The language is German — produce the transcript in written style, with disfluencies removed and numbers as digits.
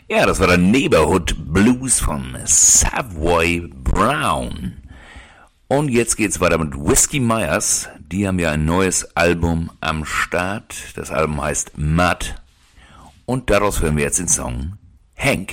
Ja, das war der Neighborhood Blues von Savoy Brown. Und jetzt geht's weiter mit Whiskey Myers. Die haben ja ein neues Album am Start. Das Album heißt Mud. Und daraus hören wir jetzt den Song Hank.